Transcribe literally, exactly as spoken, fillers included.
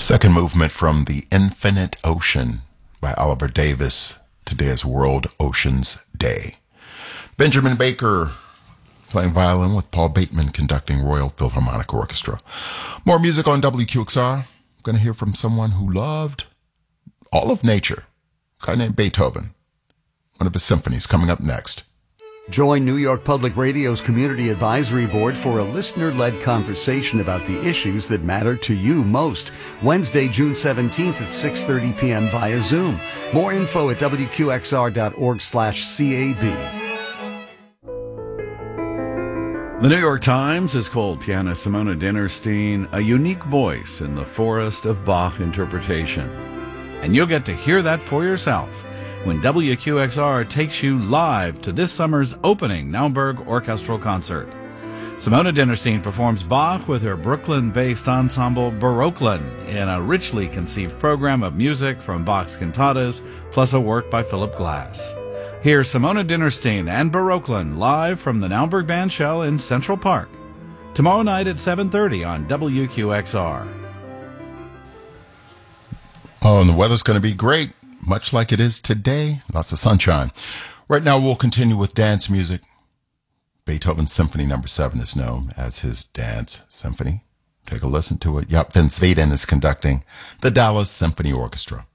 Second movement from The Infinite Ocean by Oliver Davis. Today is World Oceans Day. Benjamin Baker playing violin with Paul Bateman conducting Royal Philharmonic Orchestra. More music on W Q X R. I'm going to hear from someone who loved all of nature, a guy named Beethoven. One of his symphonies coming up next. Join New York Public Radio's Community Advisory Board for a listener-led conversation about the issues that matter to you most. Wednesday, June seventeenth at six thirty p.m. via Zoom. More info at w q x r dot org slash c a b. The New York Times has called pianist Simona Dinnerstein a unique voice in the forest of Bach interpretation. And you'll get to hear that for yourself when W Q X R takes you live to this summer's opening Naumburg Orchestral Concert. Simona Dinnerstein performs Bach with her Brooklyn-based ensemble Baroquelin in a richly conceived program of music from Bach's cantatas, plus a work by Philip Glass. Hear Simona Dinnerstein and Baroquelin live from the Naumburg Bandshell in Central Park tomorrow night at seven thirty on W Q X R. Oh, and the weather's going to be great, much like it is today. Lots of sunshine. Right now, we'll continue with dance music. Beethoven's Symphony Number Seven is known as his dance symphony. Take a listen to it. Jaap van Zweden is conducting the Dallas Symphony Orchestra.